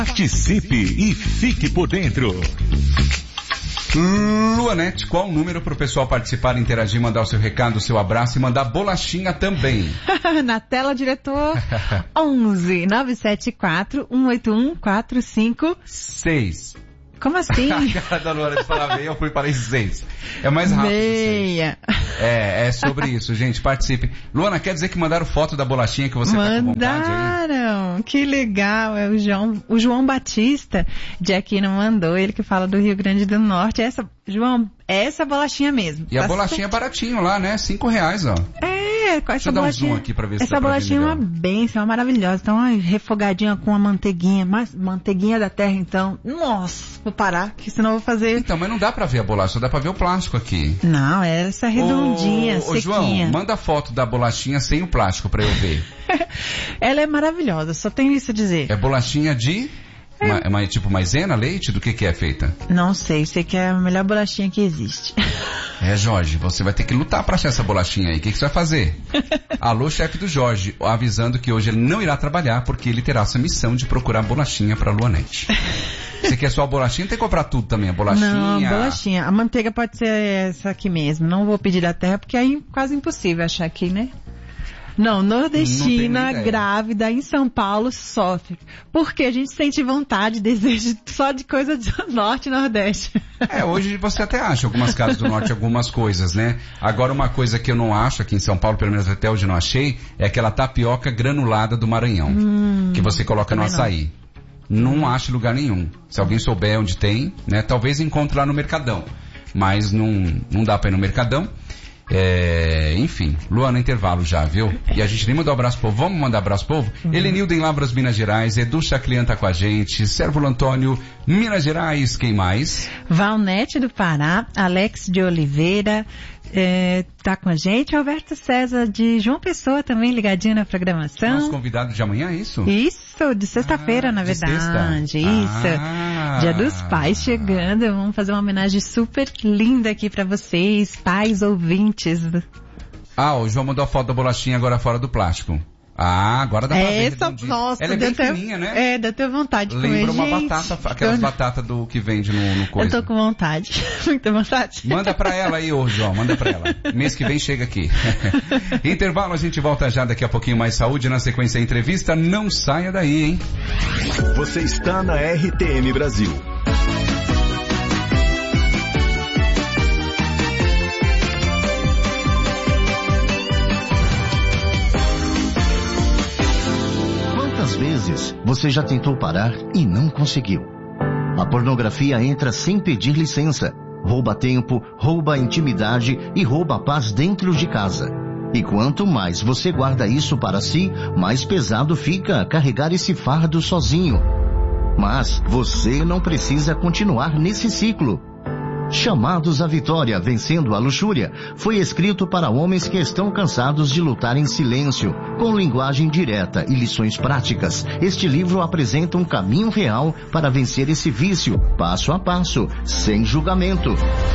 Participe e fique por dentro. Luanete, qual o número para o pessoal participar, interagir, mandar o seu recado, o seu abraço e mandar bolachinha também? Na tela, diretor, 11 974 181 456. Como assim? A cara da Luana de falar meia, eu fui para 6. É mais rápido. Meia. É sobre isso, gente. Participe. Luana, quer dizer que mandaram foto da bolachinha que você tá com vontade aí? Mandaram. Que legal. É o João Batista de aqui não mandou. Ele que fala do Rio Grande do Norte. Essa bolachinha mesmo. E a bolachinha é baratinho lá, né? R$5, ó. Com essa Deixa eu dar um bolachinha, zoom aqui pra ver se essa dá pra bolachinha é ver uma bênção, é maravilhosa. Então, refogadinha com a manteiguinha, manteiguinha da terra, então. Nossa, vou parar, que senão eu vou fazer... Então, mas não dá pra ver a bolacha, só dá pra ver o plástico aqui. Não, é essa redondinha, sequinha. João, manda foto da bolachinha sem o plástico pra eu ver. Ela é maravilhosa, só tenho isso a dizer. É bolachinha de... tipo maisena, leite? Do que é feita? Não sei que é a melhor bolachinha que existe. Jorge, você vai ter que lutar pra achar essa bolachinha aí. O que você vai fazer? Alô, chefe do Jorge, avisando que hoje ele não irá trabalhar porque ele terá essa missão de procurar bolachinha pra Luanete. Você quer só a bolachinha? Tem que comprar tudo também, a bolachinha. Não, a bolachinha. A manteiga pode ser essa aqui mesmo. Não vou pedir da terra porque é quase impossível achar aqui, né? Não, nordestina, grávida, em São Paulo, sofre. Porque a gente sente vontade, desejo só de coisa do norte e nordeste. Hoje você até acha algumas casas do norte, algumas coisas, né? Agora uma coisa que eu não acho aqui em São Paulo, pelo menos até hoje não achei, é aquela tapioca granulada do Maranhão. Que você coloca no açaí. Não acho lugar nenhum. Se alguém souber onde tem, né? Talvez encontre lá no Mercadão. Mas não dá pra ir no Mercadão. Enfim, Luana, intervalo já, viu? E a gente nem mandou abraço pro povo. Vamos mandar abraço pro povo? Helenilda em Lavras, Minas Gerais. Edu Chaclian tá com a gente. Sérvulo Antônio, Minas Gerais. Quem mais? Valnete do Pará. Alex de Oliveira tá com a gente. Alberto César de João Pessoa também ligadinho na programação. Nosso convidado de amanhã, é isso? Isso, de sexta-feira, na verdade. Isso. Dia dos Pais chegando. Vamos fazer uma homenagem super linda aqui pra vocês, pais ouvintes. O João mandou a foto da bolachinha agora fora do plástico. Agora dá pra ver. Nossa, ela é bem fininha, né? Dá até vontade de comer. Lembra uma batata, aquelas batatas que vende no coisa. Eu tô com vontade, muita vontade. Manda pra ela aí, João, manda pra ela. Mês que vem chega aqui. Intervalo, a gente volta já daqui a pouquinho mais saúde, na sequência da entrevista. Não saia daí, hein? Você está na RTM Brasil. Quantas vezes você já tentou parar e não conseguiu? A pornografia entra sem pedir licença, rouba tempo, rouba intimidade e rouba a paz dentro de casa. E quanto mais você guarda isso para si, mais pesado fica carregar esse fardo sozinho. Mas você não precisa continuar nesse ciclo. Chamados à Vitória, Vencendo a Luxúria, foi escrito para homens que estão cansados de lutar em silêncio, com linguagem direta e lições práticas. Este livro apresenta um caminho real para vencer esse vício, passo a passo, sem julgamento.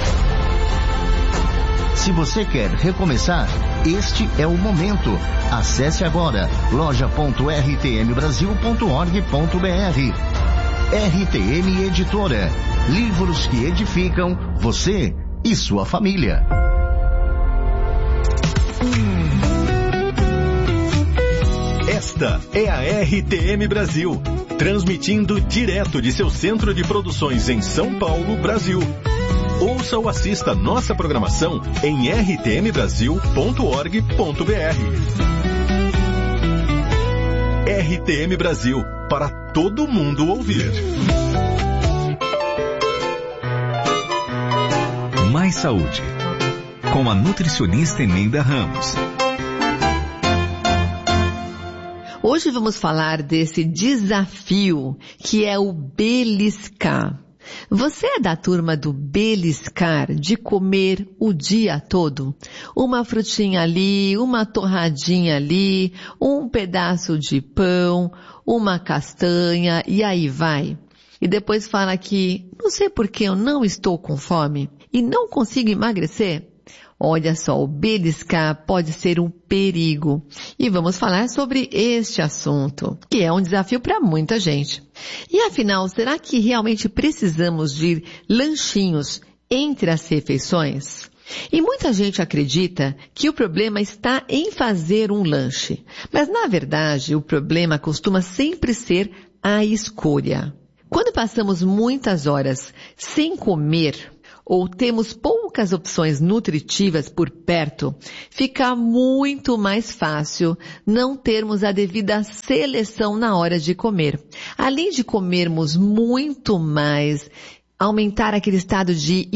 Se você quer recomeçar, este é o momento. Acesse agora loja.rtmbrasil.org.br. RTM Editora. Livros que edificam você e sua família. Esta é a RTM Brasil, transmitindo direto de seu centro de produções em São Paulo, Brasil. Ouça ou assista nossa programação em rtmbrasil.org.br. RTM Brasil, para todo mundo ouvir. Mais Saúde, com a nutricionista Eneida Ramos. Hoje vamos falar desse desafio que é o beliscar. Você é da turma do beliscar, de comer o dia todo? Uma frutinha ali, uma torradinha ali, um pedaço de pão, uma castanha e aí vai. E depois fala que não sei por que eu não estou com fome e não consigo emagrecer. Olha só, o beliscar pode ser um perigo. E vamos falar sobre este assunto, que é um desafio para muita gente. E afinal, será que realmente precisamos de lanchinhos entre as refeições? E muita gente acredita que o problema está em fazer um lanche. Mas na verdade, o problema costuma sempre ser a escolha. Quando passamos muitas horas sem comer, ou temos poucas opções nutritivas por perto, fica muito mais fácil não termos a devida seleção na hora de comer. Além de comermos muito mais, aumentar aquele estado de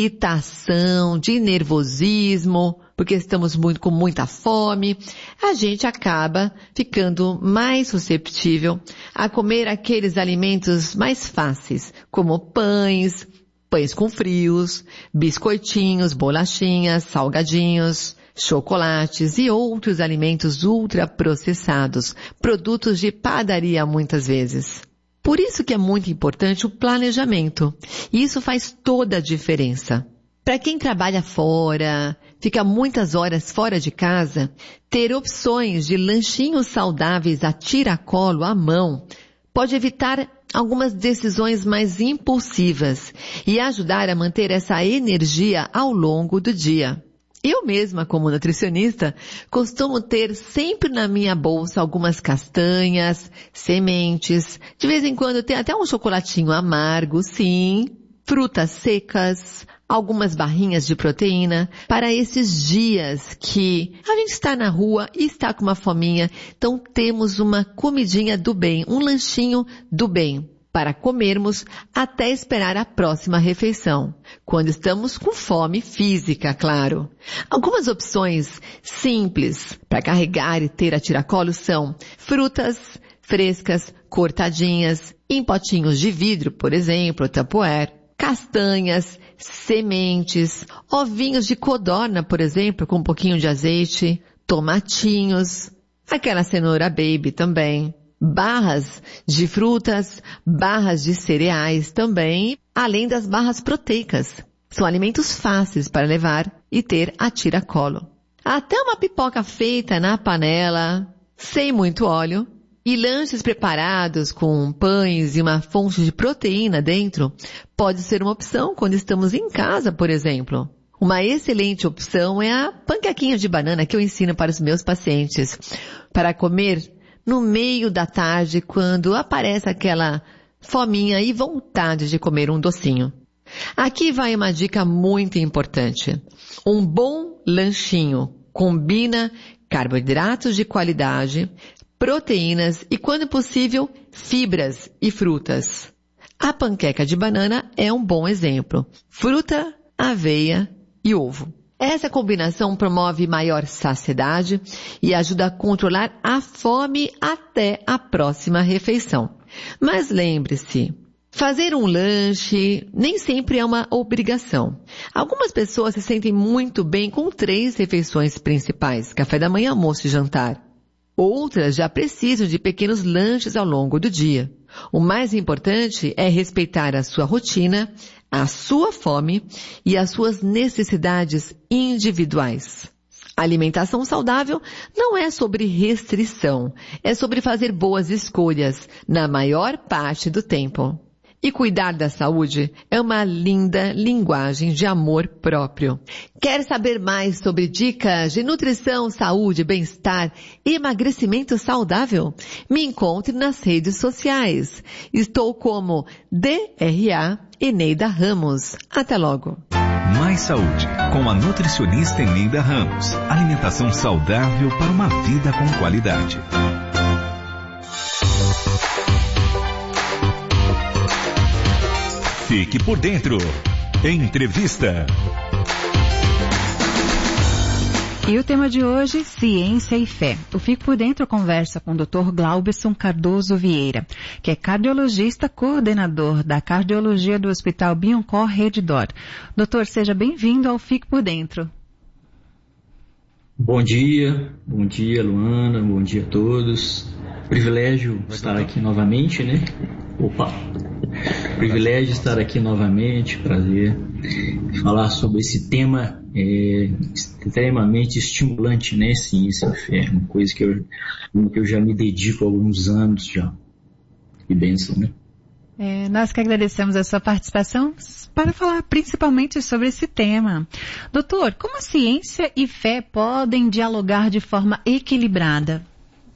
irritação, de nervosismo, porque estamos com muita fome, a gente acaba ficando mais susceptível a comer aqueles alimentos mais fáceis, como pães com frios, biscoitinhos, bolachinhas, salgadinhos, chocolates e outros alimentos ultraprocessados, produtos de padaria muitas vezes. Por isso que é muito importante o planejamento. E isso faz toda a diferença. Para quem trabalha fora, fica muitas horas fora de casa, ter opções de lanchinhos saudáveis a tiracolo à mão pode evitar algumas decisões mais impulsivas e ajudar a manter essa energia ao longo do dia. Eu mesma, como nutricionista, costumo ter sempre na minha bolsa algumas castanhas, sementes, de vez em quando tem até um chocolatinho amargo, sim, frutas secas, algumas barrinhas de proteína, para esses dias que a gente está na rua e está com uma fominha, então temos uma comidinha do bem, um lanchinho do bem, para comermos até esperar a próxima refeição, quando estamos com fome física, claro. Algumas opções simples para carregar e ter a tiracolo são frutas frescas, cortadinhas, em potinhos de vidro, por exemplo, Tupperware, castanhas, sementes, ovinhos de codorna, por exemplo, com um pouquinho de azeite, tomatinhos, aquela cenoura baby também, barras de frutas, barras de cereais também, além das barras proteicas. São alimentos fáceis para levar e ter a tiracolo. Até uma pipoca feita na panela, sem muito óleo, e lanches preparados com pães e uma fonte de proteína dentro pode ser uma opção quando estamos em casa, por exemplo. Uma excelente opção é a panquequinha de banana que eu ensino para os meus pacientes para comer no meio da tarde quando aparece aquela fominha e vontade de comer um docinho. Aqui vai uma dica muito importante. Um bom lanchinho combina carboidratos de qualidade, proteínas e, quando possível, fibras e frutas. A panqueca de banana é um bom exemplo. Fruta, aveia e ovo. Essa combinação promove maior saciedade e ajuda a controlar a fome até a próxima refeição. Mas lembre-se, fazer um lanche nem sempre é uma obrigação. Algumas pessoas se sentem muito bem com 3 refeições principais, café da manhã, almoço e jantar. Outras já precisam de pequenos lanches ao longo do dia. O mais importante é respeitar a sua rotina, a sua fome e as suas necessidades individuais. A alimentação saudável não é sobre restrição, é sobre fazer boas escolhas na maior parte do tempo. E cuidar da saúde é uma linda linguagem de amor próprio. Quer saber mais sobre dicas de nutrição, saúde, bem-estar e emagrecimento saudável? Me encontre nas redes sociais. Estou como DRA Eneida Ramos. Até logo. Mais Saúde, com a nutricionista Eneida Ramos. Alimentação saudável para uma vida com qualidade. Fique por dentro. Entrevista. E o tema de hoje, ciência e fé. O Fique por Dentro conversa com o Dr. Glauberson Cardoso Vieira, que é cardiologista, coordenador da cardiologia do Hospital Bioncor Rede D'Or. Doutor, seja bem-vindo ao Fique por Dentro. Bom dia Luana, bom dia a todos. Privilégio estar aqui novamente, né? Privilégio estar aqui novamente, prazer. falar sobre esse tema extremamente estimulante, né? Ciência e fé, uma coisa que eu já me dedico há alguns anos já. Que bênção, né? Nós que agradecemos a sua participação para falar principalmente sobre esse tema. Doutor, como a ciência e fé podem dialogar de forma equilibrada?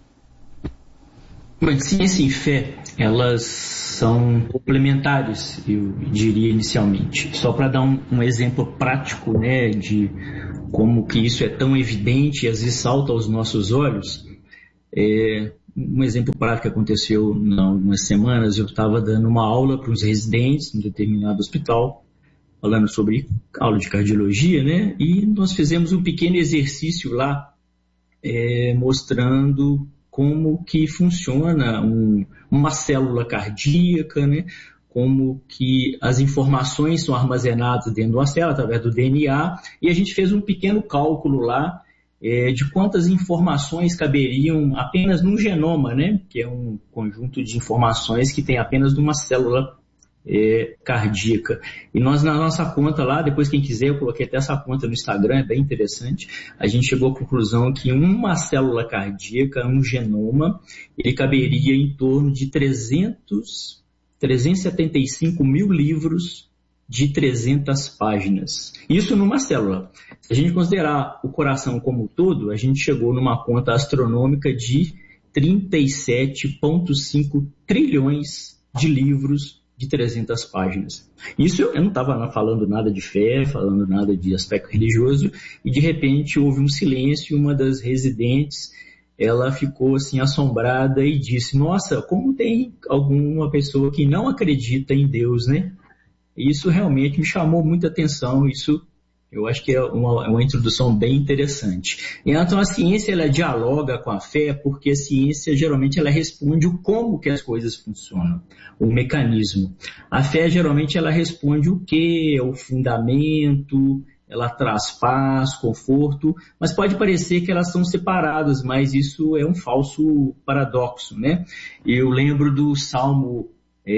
Mas ciência e fé, elas são complementares, eu diria inicialmente. Só para dar um exemplo prático, né, de como que isso é tão evidente e às vezes salta aos nossos olhos. Um exemplo prático que aconteceu há algumas semanas, eu estava dando uma aula para uns residentes em um determinado hospital, falando sobre aula de cardiologia, né? E nós fizemos um pequeno exercício lá, mostrando como que funciona uma célula cardíaca, né? Como que as informações são armazenadas dentro de uma célula através do DNA, e a gente fez um pequeno cálculo lá de quantas informações caberiam apenas num genoma, né? Que é um conjunto de informações que tem apenas numa célula cardíaca. E nós, na nossa conta lá, depois quem quiser, eu coloquei até essa conta no Instagram, é bem interessante, a gente chegou à conclusão que uma célula cardíaca, um genoma, ele caberia em torno de 375 mil livros de 300 páginas. Isso numa célula. Se a gente considerar o coração como um todo, a gente chegou numa conta astronômica de 37,5 trilhões de livros de 300 páginas. Isso eu não estava falando nada de fé, falando nada de aspecto religioso, e de repente houve um silêncio, uma das residentes, ela ficou assim assombrada e disse, nossa, como tem alguma pessoa que não acredita em Deus, né? Isso realmente me chamou muita atenção, isso eu acho que é uma introdução bem interessante. Então a ciência ela dialoga com a fé porque a ciência geralmente ela responde o como que as coisas funcionam, o mecanismo. A fé geralmente ela responde o que, o fundamento, ela traz paz, conforto, mas pode parecer que elas são separadas, mas isso é um falso paradoxo, né? Eu lembro do Salmo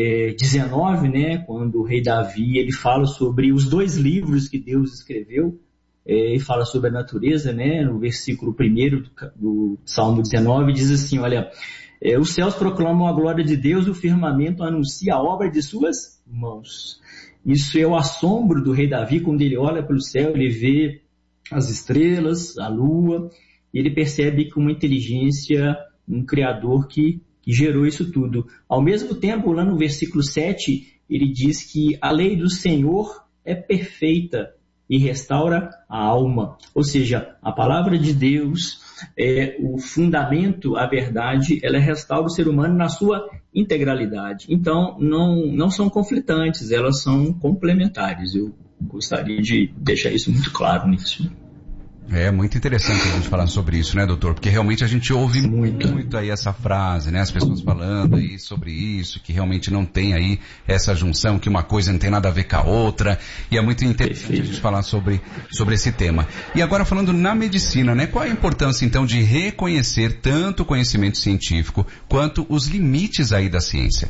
19, né, quando o rei Davi ele fala sobre os 2 livros que Deus escreveu, e fala sobre a natureza, né, no versículo 1 do Salmo 19, diz assim, olha, os céus proclamam a glória de Deus, o firmamento anuncia a obra de suas mãos. Isso é o assombro do rei Davi, quando ele olha para o céu, ele vê as estrelas, a lua, e ele percebe que uma inteligência, um criador que gerou isso tudo. Ao mesmo tempo, lá no versículo 7, ele diz que a lei do Senhor é perfeita e restaura a alma. Ou seja, a palavra de Deus é o fundamento, a verdade, ela restaura o ser humano na sua integralidade. Então, não são conflitantes, elas são complementares. Eu gostaria de deixar isso muito claro nisso. É muito interessante a gente falar sobre isso, né, doutor? Porque realmente a gente ouve muito aí essa frase, né? As pessoas falando aí sobre isso, que realmente não tem aí essa junção, que uma coisa não tem nada a ver com a outra. E é muito interessante a gente falar sobre esse tema. E agora falando na medicina, né? Qual a importância então de reconhecer tanto o conhecimento científico quanto os limites aí da ciência?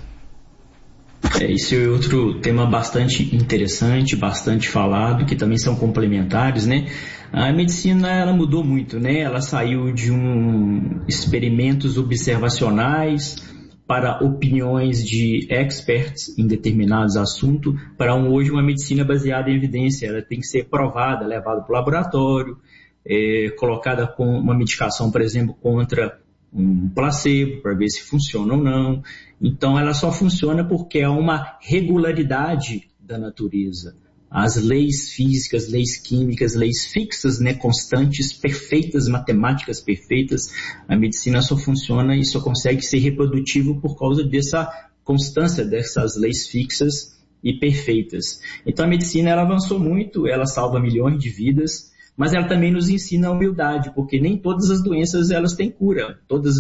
Esse é outro tema bastante interessante, bastante falado, que também são complementares, né? A medicina, ela mudou muito, né? Ela saiu de experimentos observacionais para opiniões de experts em determinados assuntos, para hoje uma medicina baseada em evidência. Ela tem que ser provada, levada para o laboratório, colocada com uma medicação, por exemplo, contra um placebo, para ver se funciona ou não. Então, ela só funciona porque é uma regularidade da natureza. As leis físicas, leis químicas, leis fixas, né, constantes, perfeitas, matemáticas perfeitas, a medicina só funciona e só consegue ser reprodutivo por causa dessa constância dessas leis fixas e perfeitas. Então, a medicina ela avançou muito, ela salva milhões de vidas, mas ela também nos ensina a humildade, porque nem todas as doenças elas têm cura,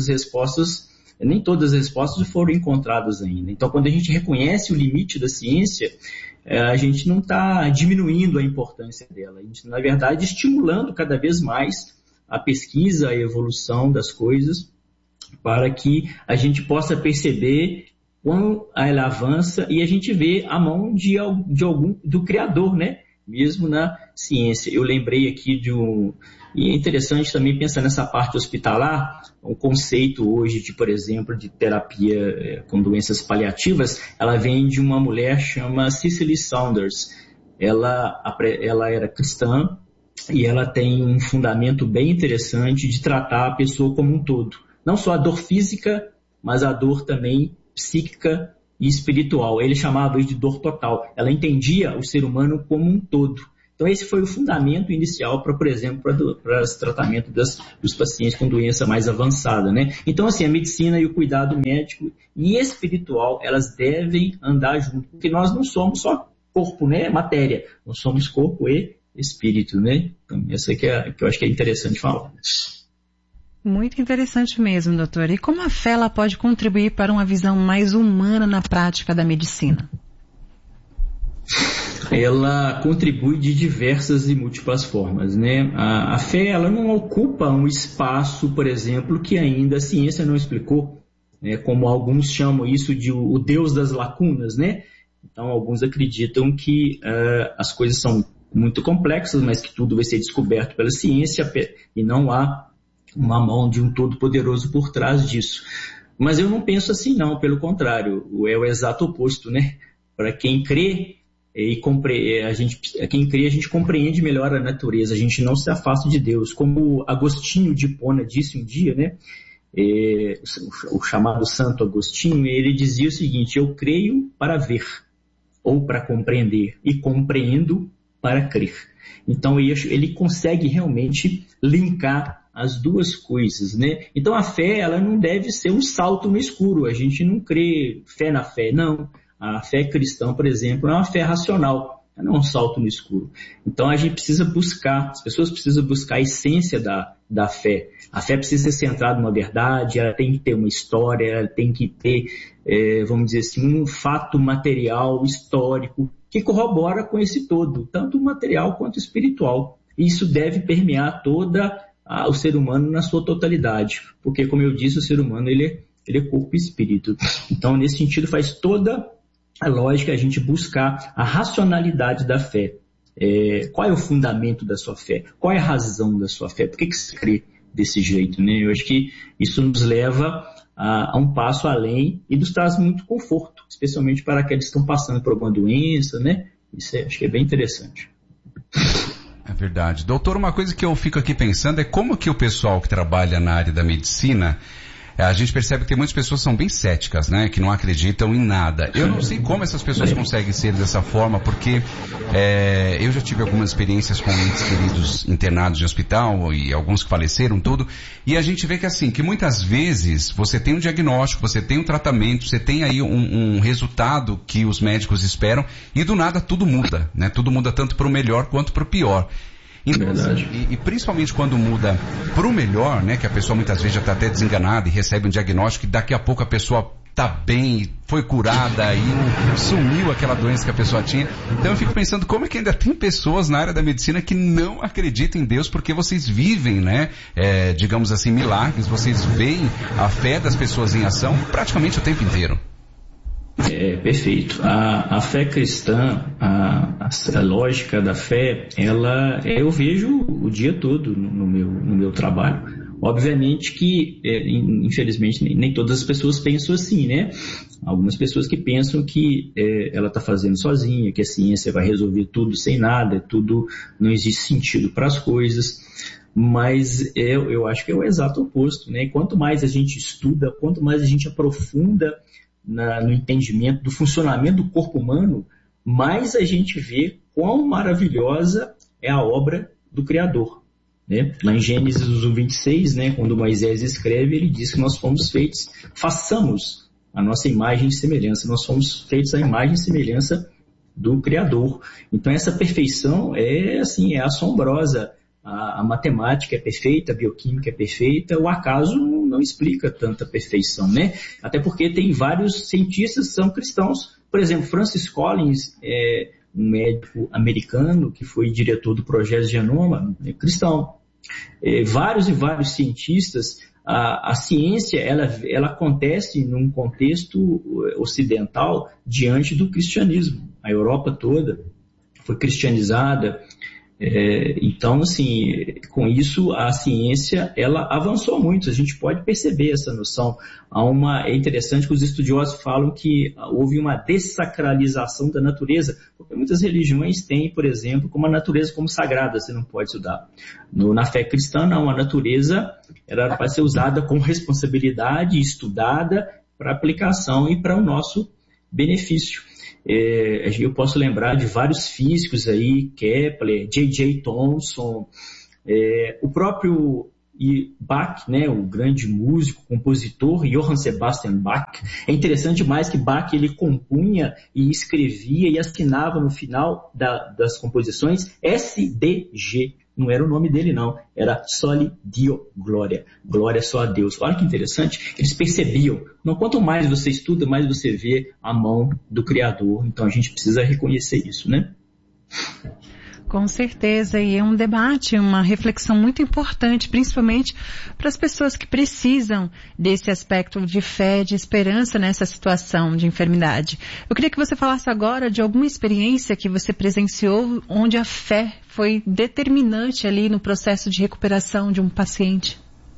nem todas as respostas foram encontradas ainda. Então, quando a gente reconhece o limite da ciência, a gente não está diminuindo a importância dela, a gente, na verdade, estimulando cada vez mais a pesquisa, a evolução das coisas, para que a gente possa perceber quando ela avança e a gente vê a mão do Criador, né? mesmo na ciência. Eu lembrei aqui e é interessante também pensar nessa parte hospitalar, o conceito hoje de, por exemplo, de terapia com doenças paliativas, ela vem de uma mulher chamada Cicely Saunders. Ela era cristã e ela tem um fundamento bem interessante de tratar a pessoa como um todo. Não só a dor física, mas a dor também psíquica e espiritual. Ele chamava isso de dor total. Ela entendia o ser humano como um todo. Então esse foi o fundamento inicial para, por exemplo, para esse tratamento dos pacientes com doença mais avançada, né? Então, assim, a medicina e o cuidado médico e espiritual, elas devem andar junto, porque nós não somos só corpo, né? Matéria. Nós somos corpo e espírito, né? Então, essa que eu acho que é interessante falar. Muito interessante mesmo, doutor. E como a fé ela pode contribuir para uma visão mais humana na prática da medicina? Ela contribui de diversas e múltiplas formas, né? A fé, ela não ocupa um espaço, por exemplo, que ainda a ciência não explicou, né? Como alguns chamam isso de o Deus das lacunas, né? Então, alguns acreditam que as coisas são muito complexas, mas que tudo vai ser descoberto pela ciência e não há uma mão de um todo-poderoso por trás disso. Mas eu não penso assim, não. Pelo contrário, é o exato oposto, né? Para quem crê, quem crê, a gente compreende melhor a natureza, a gente não se afasta de Deus. Como Agostinho de Hipona disse um dia, né? O chamado Santo Agostinho, ele dizia o seguinte: eu creio para ver, ou para compreender, e compreendo para crer. Então ele consegue realmente linkar as duas coisas, né? Então a fé, ela não deve ser um salto no escuro, a gente não crê fé na fé, não. A fé cristã, por exemplo, é uma fé racional, não é um salto no escuro. Então a gente precisa buscar, as pessoas precisam buscar a essência da fé. A fé precisa ser centrada numa verdade, ela tem que ter uma história, ela tem que ter, vamos dizer assim, um fato material, histórico, que corrobora com esse todo, tanto material quanto espiritual. E isso deve permear o ser humano na sua totalidade, porque, como eu disse, o ser humano ele é corpo e espírito. Então, nesse sentido, faz toda a lógica a gente buscar a racionalidade da fé. Qual é o fundamento da sua fé? Qual é a razão da sua fé? Por que você crê desse jeito, né? Eu acho que isso nos leva a um passo além e nos traz muito conforto, especialmente para aqueles que estão passando por alguma doença, né? Isso acho que é bem interessante. É verdade. Doutor, uma coisa que eu fico aqui pensando é como que o pessoal que trabalha na área da medicina, a gente percebe que tem muitas pessoas que são bem céticas, né? Que não acreditam em nada. Eu não sei como essas pessoas conseguem ser dessa forma, porque eu já tive algumas experiências com entes queridos internados de hospital e alguns que faleceram, tudo. E a gente vê que assim, que muitas vezes você tem um diagnóstico, você tem um tratamento, você tem aí um resultado que os médicos esperam e do nada tudo muda, né? Tudo muda tanto para o melhor quanto para o pior. Então, assim, e principalmente quando muda para o melhor, né, que a pessoa muitas vezes já está até desenganada e recebe um diagnóstico e daqui a pouco a pessoa está bem, foi curada e sumiu aquela doença que a pessoa tinha. Então eu fico pensando como é que ainda tem pessoas na área da medicina que não acreditam em Deus, porque vocês vivem, né, digamos assim, milagres, vocês veem a fé das pessoas em ação praticamente o tempo inteiro. Perfeito. A fé cristã, a lógica da fé, eu vejo o dia todo no meu trabalho. Obviamente que, infelizmente, nem todas as pessoas pensam assim, né? Algumas pessoas que pensam que ela está fazendo sozinha, que a ciência vai resolver tudo sem nada, tudo, não existe sentido para as coisas. Mas eu acho que é o exato oposto, né? Quanto mais a gente estuda, quanto mais a gente aprofunda no entendimento do funcionamento do corpo humano, mais a gente vê quão maravilhosa é a obra do Criador, né? Lá em Gênesis 1:26, né, quando Moisés escreve, ele diz que nós fomos feitos, façamos a nossa imagem e semelhança, nós fomos feitos à imagem e semelhança do Criador. Então essa perfeição é assombrosa. A matemática é perfeita, a bioquímica é perfeita, o acaso não explica tanta perfeição, né? Até porque tem vários cientistas que são cristãos. Por exemplo, Francis Collins, um médico americano que foi diretor do Projeto Genoma, é cristão. Vários e vários cientistas, a ciência ela acontece num contexto ocidental diante do cristianismo. A Europa toda, foi cristianizada. Então, assim, com isso a ciência ela avançou muito, a gente pode perceber essa noção. É interessante que os estudiosos falam que houve uma dessacralização da natureza, porque muitas religiões têm, por exemplo, como a natureza como sagrada, você não pode estudar. Na fé cristã, não, a natureza era para ser usada com responsabilidade, estudada para aplicação e para o nosso benefício. Eu posso lembrar de vários físicos aí, Kepler, J.J. Thomson, o próprio Bach, né, o grande músico, compositor, Johann Sebastian Bach. É interessante demais que Bach ele compunha e escrevia e assinava no final das composições SDG. Não era o nome dele, não. Era Soli Dio Glória. Glória só a Deus. Olha que interessante. Eles percebiam. Não, quanto mais você estuda, mais você vê a mão do Criador. Então a gente precisa reconhecer isso, né? Com certeza, e é um debate, uma reflexão muito importante, principalmente para as pessoas que precisam desse aspecto de fé, de esperança nessa situação de enfermidade. Eu queria que você falasse agora de alguma experiência que você presenciou onde a fé foi determinante ali no processo de recuperação de um paciente.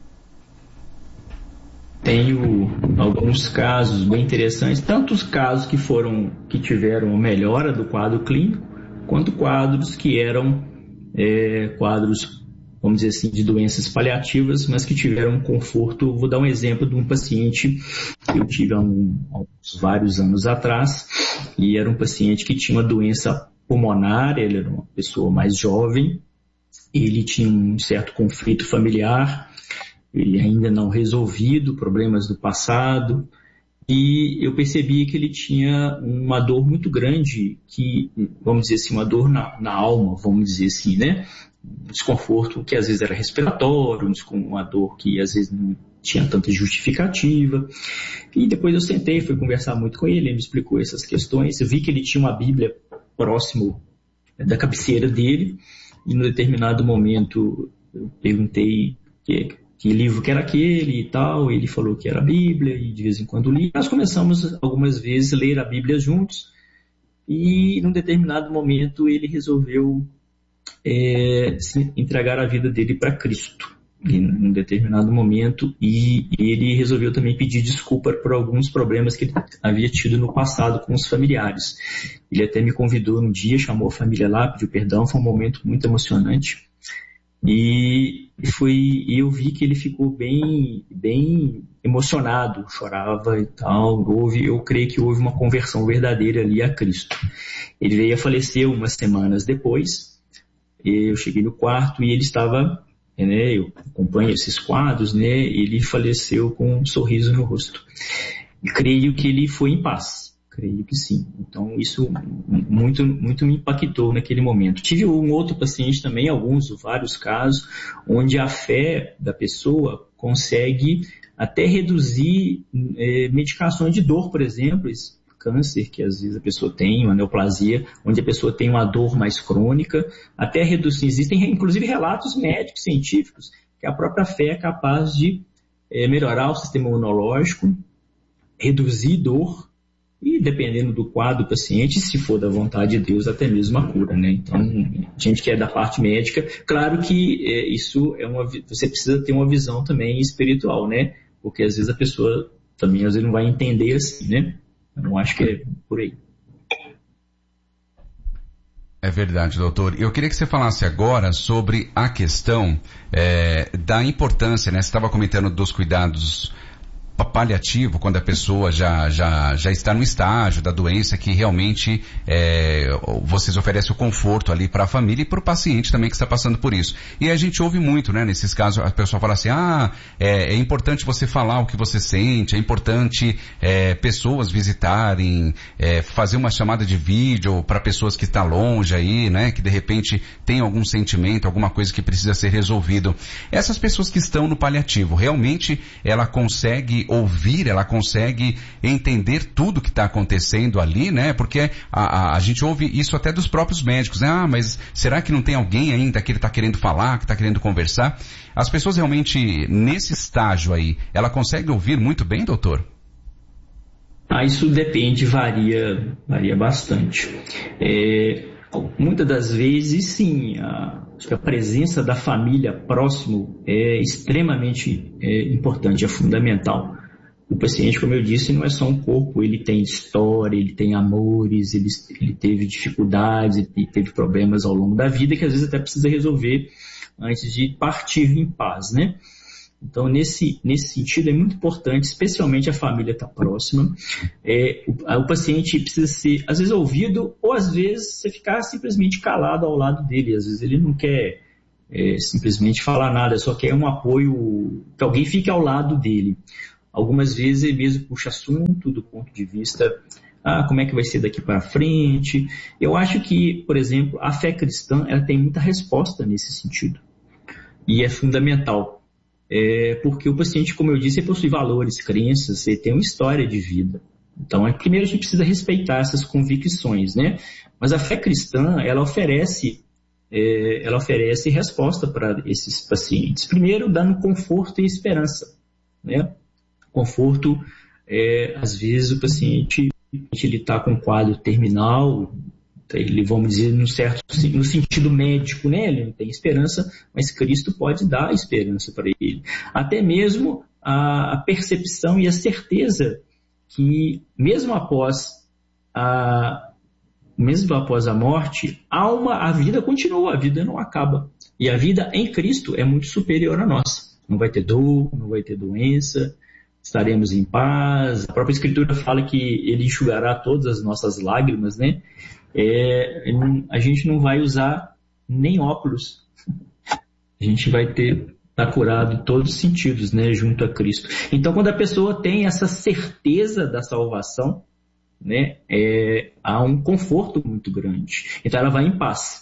Tenho alguns casos bem interessantes, tanto os casos que tiveram melhora do quadro clínico, quanto quadros que eram quadros, vamos dizer assim, de doenças paliativas, mas que tiveram conforto. Vou dar um exemplo de um paciente que eu tive há vários anos atrás, e era um paciente que tinha uma doença pulmonar, ele era uma pessoa mais jovem, ele tinha um certo conflito familiar, ele ainda não resolvido, problemas do passado, e eu percebi que ele tinha uma dor muito grande, que, vamos dizer assim, uma dor na alma, vamos dizer assim, né? Um desconforto que às vezes era respiratório, uma dor que às vezes não tinha tanta justificativa. E depois eu sentei, fui conversar muito com ele me explicou essas questões. Eu vi que ele tinha uma Bíblia próximo da cabeceira dele, e num determinado momento eu perguntei que livro que era aquele e tal, ele falou que era a Bíblia, e de vez em quando li. Nós começamos algumas vezes a ler a Bíblia juntos, e num determinado momento ele resolveu entregar a vida dele para Cristo, num determinado momento, e ele resolveu também pedir desculpa por alguns problemas que ele havia tido no passado com os familiares. Ele até me convidou um dia, chamou a família lá, pediu perdão, foi um momento muito emocionante. E eu vi que ele ficou bem emocionado, chorava e tal. Eu creio que houve uma conversão verdadeira ali a Cristo. Ele veio a falecer umas semanas depois. Eu cheguei no quarto e ele estava, né, eu acompanho esses quadros, né, ele faleceu com um sorriso no rosto. E creio que ele foi em paz. Creio que sim. Então isso muito, muito me impactou naquele momento. Tive um outro paciente também, vários casos, onde a fé da pessoa consegue até reduzir medicações de dor, por exemplo, esse câncer que às vezes a pessoa tem, uma neoplasia, onde a pessoa tem uma dor mais crônica, até reduzir. Existem inclusive relatos médicos, científicos, que a própria fé é capaz de melhorar o sistema imunológico, reduzir dor, e dependendo do quadro do paciente, se for da vontade de Deus, até mesmo a cura, né? Então, a gente que é da parte médica, claro que isso você precisa ter uma visão também espiritual, né? Porque às vezes a pessoa também às vezes não vai entender assim, né? Eu não acho que é por aí. É verdade, doutor. Eu queria que você falasse agora sobre a questão da importância, né? Você estava comentando dos cuidados paliativo, quando a pessoa já está no estágio da doença que realmente vocês oferecem o conforto ali para a família e para o paciente também que está passando por isso. E a gente ouve muito, né, nesses casos, a pessoa fala assim, é importante você falar o que você sente, é importante pessoas visitarem, fazer uma chamada de vídeo para pessoas que estão longe aí, né, que de repente tem algum sentimento, alguma coisa que precisa ser resolvido. Essas pessoas que estão no paliativo, realmente ela consegue ouvir, ela consegue entender tudo que está acontecendo ali, né? Porque a gente ouve isso até dos próprios médicos, né? Mas será que não tem alguém ainda que ele está querendo falar, que está querendo conversar? As pessoas realmente, nesse estágio aí, ela consegue ouvir muito bem, doutor? Isso depende, varia bastante. Muitas das vezes, sim, acho que a presença da família próximo é extremamente importante, é fundamental. O paciente, como eu disse, não é só um corpo, ele tem história, ele tem amores, ele teve dificuldades, ele teve problemas ao longo da vida que às vezes até precisa resolver antes de partir em paz, né? Então, nesse sentido, é muito importante, especialmente a família estar próxima. O paciente precisa ser, às vezes, ouvido, ou às vezes você ficar simplesmente calado ao lado dele. Às vezes ele não quer simplesmente falar nada, só quer um apoio, que alguém fique ao lado dele. Algumas vezes ele mesmo puxa assunto do ponto de vista, como é que vai ser daqui para frente. Eu acho que, por exemplo, a fé cristã ela tem muita resposta nesse sentido. E é fundamental. Porque o paciente, como eu disse, ele possui valores, crenças, ele tem uma história de vida. Então, primeiro a gente precisa respeitar essas convicções, né? Mas a fé cristã, ela oferece resposta para esses pacientes. Primeiro, dando conforto e esperança, né? Conforto, às vezes o paciente ele está com um quadro terminal, ele, vamos dizer, no sentido médico, né? Ele não tem esperança, mas Cristo pode dar esperança para ele. Até mesmo a percepção e a certeza que mesmo após a morte, a vida continua, a vida não acaba. E a vida em Cristo é muito superior à nossa. Não vai ter dor, não vai ter doença, estaremos em paz. A própria Escritura fala que Ele enxugará todas as nossas lágrimas, né? A gente não vai usar nem óculos. A gente vai estar curado em todos os sentidos, né, junto a Cristo. Então, quando a pessoa tem essa certeza da salvação, né, há um conforto muito grande. Então, ela vai em paz.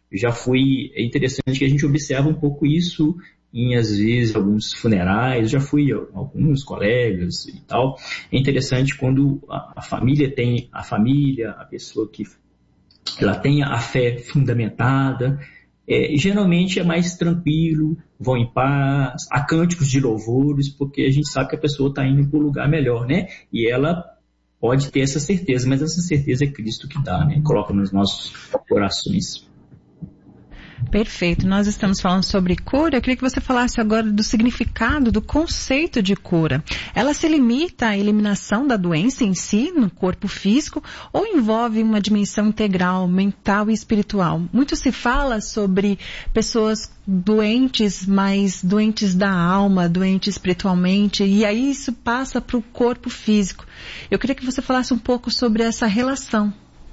É interessante que a gente observa um pouco isso às vezes, alguns funerais, já fui a alguns colegas e tal. É interessante quando a família tem a pessoa que ela tem a fé fundamentada, geralmente é mais tranquilo, vão em paz, há cânticos de louvores, porque a gente sabe que a pessoa está indo para um lugar melhor, né? E ela pode ter essa certeza, mas essa certeza é Cristo que dá, né? Coloca nos nossos corações. Perfeito. Nós estamos falando sobre cura. Eu queria que você falasse agora do significado, do conceito de cura. Ela se limita à eliminação da doença em si, no corpo físico, ou envolve uma dimensão integral, mental e espiritual? Muito se fala sobre pessoas doentes, mas doentes da alma, doentes espiritualmente, e aí isso passa para o corpo físico. Eu queria que você falasse um pouco sobre essa relação.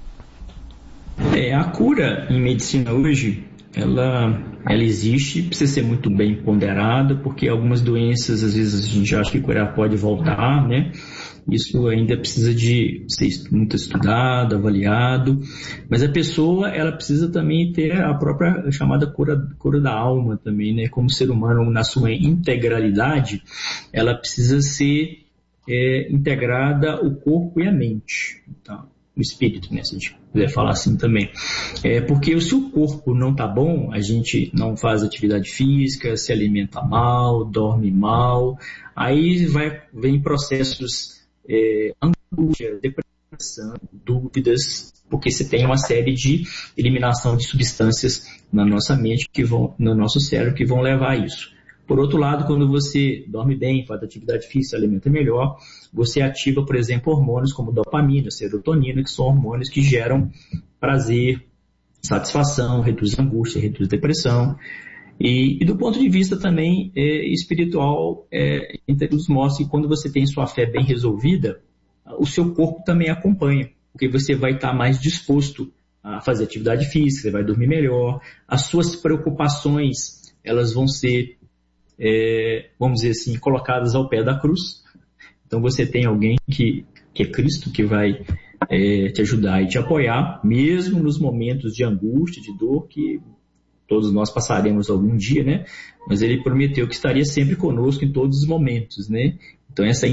A cura em medicina hoje, ela existe, precisa ser muito bem ponderada, porque algumas doenças, às vezes, a gente acha que curar pode voltar, né? Isso ainda precisa de ser muito estudado, avaliado, mas a pessoa, ela precisa também ter a própria chamada cura da alma também, né? Como ser humano, na sua integralidade, ela precisa ser integrada o corpo e a mente, tá? O espírito, né, se a gente puder falar assim também. Porque se o corpo não está bom, a gente não faz atividade física, se alimenta mal, dorme mal, aí vem processos, angústia, depressão, dúvidas, porque você tem uma série de eliminação de substâncias na nossa mente, no nosso cérebro, que vão levar a isso. Por outro lado, quando você dorme bem, faz atividade física, se alimenta melhor, você ativa, por exemplo, hormônios como dopamina, serotonina, que são hormônios que geram prazer, satisfação, reduz angústia, reduz depressão. E do ponto de vista também espiritual, nos mostra que quando você tem sua fé bem resolvida, o seu corpo também acompanha, porque você vai estar mais disposto a fazer atividade física, você vai dormir melhor, as suas preocupações, elas vão ser, vamos dizer assim, colocadas ao pé da cruz. Então você tem alguém que é Cristo, que vai te ajudar e te apoiar, mesmo nos momentos de angústia, de dor, que todos nós passaremos algum dia, né? Mas ele prometeu que estaria sempre conosco em todos os momentos, né? Então essa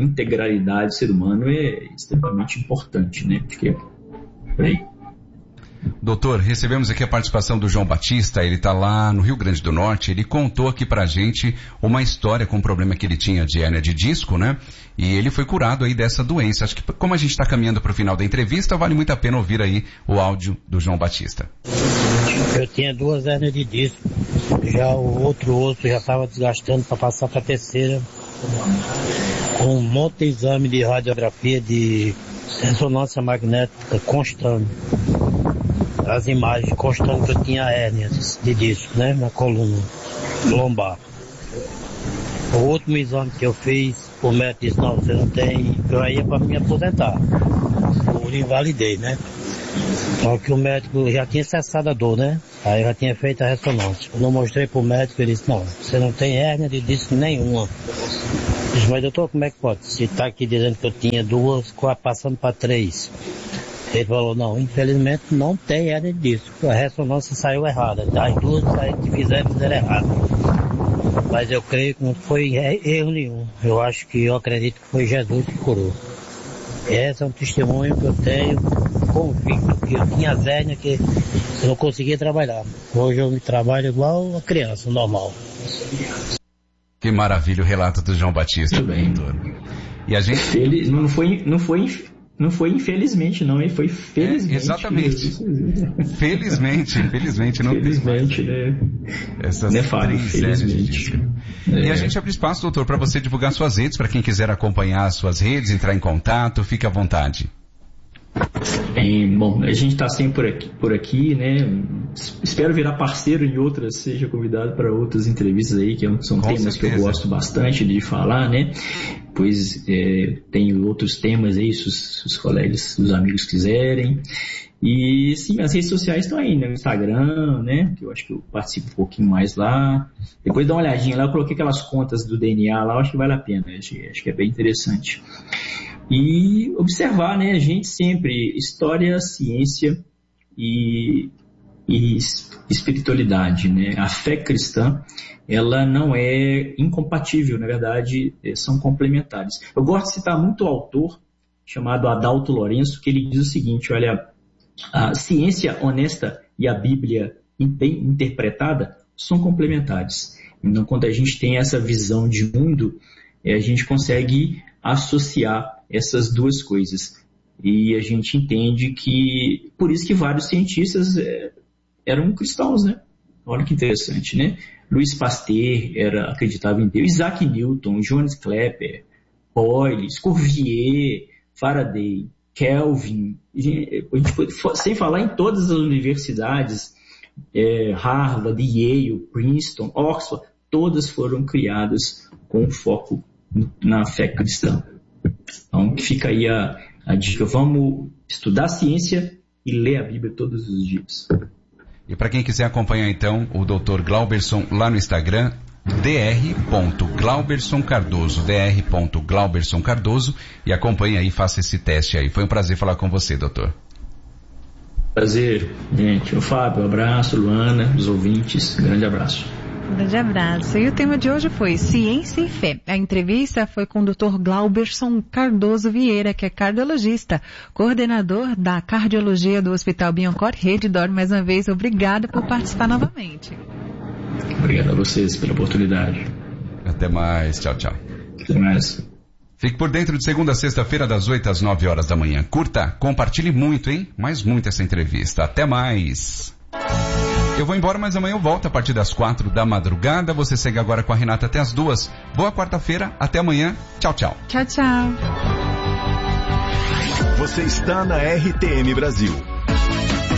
integralidade do ser humano é extremamente importante, né? Acho que é por aí. Doutor, recebemos aqui a participação do João Batista, ele está lá no Rio Grande do Norte, ele contou aqui pra gente uma história com um problema que ele tinha de hérnia de disco, né? E ele foi curado aí dessa doença. Acho que como a gente está caminhando para o final da entrevista, vale muito a pena ouvir aí o áudio do João Batista. Eu tinha 2 hérnias de disco, já o outro osso já estava desgastando para passar para a terceira, com um monte de exame de radiografia de ressonância magnética constando. As imagens constando que eu tinha hérnias de disco, né, na coluna lombar. O último exame que eu fiz, o médico disse, não, você não tem, eu ia para me aposentar. Eu invalidei, né? Só que o médico já tinha cessado a dor, né? Aí já tinha feito a ressonância. Quando eu mostrei pro médico, ele disse, não, você não tem hérnia de disco nenhuma. Eu disse, mas doutor, como é que pode? Se tá aqui dizendo que eu tinha 2, passando para 3. Ele falou, não, infelizmente não tem hérnia de disco. A ressonância saiu errada. As 2 que fizeram errado. Mas eu creio que não foi erro nenhum. Eu acredito que foi Jesus que curou. Esse é um testemunho que eu tenho convicto, que eu tinha hérnia que eu não conseguia trabalhar. Hoje eu trabalho igual a criança, normal. Que maravilha o relato do João Batista. Muito bem. E a gente... Não foi infelizmente, não, ele foi felizmente. Exatamente. Felizmente não felizmente, tem. Né? Essas não é fácil, felizmente. E a gente abre espaço, doutor, para você divulgar suas redes, para quem quiser acompanhar as suas redes, entrar em contato, fique à vontade. Bom, a gente está sempre por aqui, né? Espero virar parceiro em outras, seja convidado para outras entrevistas aí, que são temas que eu gosto bastante de falar, né? Pois tem outros temas aí, se os colegas, os amigos quiserem. E sim, as redes sociais estão aí, né? No Instagram, né? Que eu acho que eu participo um pouquinho mais lá. Depois dá uma olhadinha lá, eu coloquei aquelas contas do DNA lá, eu acho que vale a pena, acho que é bem interessante. E observar, né, a gente sempre, história, ciência e espiritualidade, né? A fé cristã, ela não é incompatível, na verdade, são complementares. Eu gosto de citar muito o autor, chamado Adalto Lourenço, que ele diz o seguinte, olha, a ciência honesta e a Bíblia bem interpretada são complementares. Então, quando a gente tem essa visão de mundo, a gente consegue associar essas duas coisas. E a gente entende que, por isso que vários cientistas eram cristãos, né? Olha que interessante, né? Louis Pasteur acreditava em Deus, Isaac Newton, Johannes Kepler, Boyle, Cuvier, Faraday, Kelvin, sem falar em todas as universidades, Harvard, Yale, Princeton, Oxford, todas foram criadas com foco na fé cristã. Então fica aí a dica, vamos estudar a ciência e ler a Bíblia todos os dias. E para quem quiser acompanhar então o Dr. Glauberson lá no Instagram, dr.glaubersoncardoso, e acompanhe aí, faça esse teste aí. Foi um prazer falar com você, doutor. Prazer, gente. O Fábio, um abraço, Luana, os ouvintes, grande abraço. Grande abraço. E o tema de hoje foi Ciência e Fé. A entrevista foi com o Dr. Glauberson Cardoso Vieira, que é cardiologista, coordenador da cardiologia do Hospital Biancor Rede D'Or. Mais uma vez, obrigada por participar novamente. Obrigado a vocês pela oportunidade. Até mais. Tchau, tchau. Até mais. Fique por dentro de segunda a sexta-feira, das 8 às 9 horas da manhã. Curta, compartilhe muito, hein? Mas muito essa entrevista. Até mais. Eu vou embora, mas amanhã eu volto a partir das 4 da madrugada. Você segue agora com a Renata até as 2. Boa quarta-feira, até amanhã. Tchau, tchau. Tchau, tchau. Você está na RTM Brasil.